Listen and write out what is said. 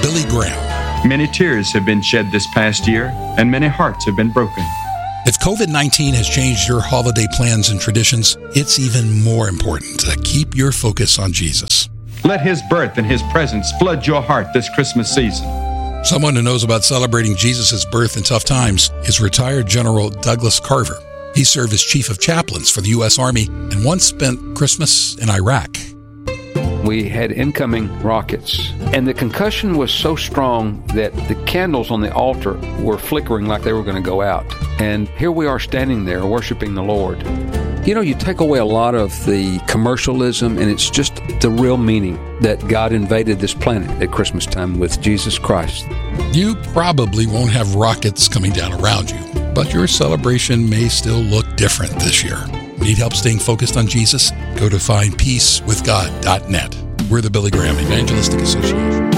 Billy Graham. Many tears have been shed this past year, and many hearts have been broken. If COVID-19 has changed your holiday plans and traditions, it's even more important to keep your focus on Jesus. Let His birth and His presence flood your heart this Christmas season. Someone who knows about celebrating Jesus' birth in tough times is retired General Douglas Carver. He served as Chief of Chaplains for the U.S. Army and once spent Christmas in Iraq. We had incoming rockets, and the concussion was so strong that the candles on the altar were flickering like they were going to go out. And here we are standing there worshiping the Lord. You know, you take away a lot of the commercialism, and it's just the real meaning that God invaded this planet at Christmas time with Jesus Christ. You probably won't have rockets coming down around you, but your celebration may still look different this year. Need help staying focused on Jesus? Go to findpeacewithgod.net. We're the Billy Graham Evangelistic Association.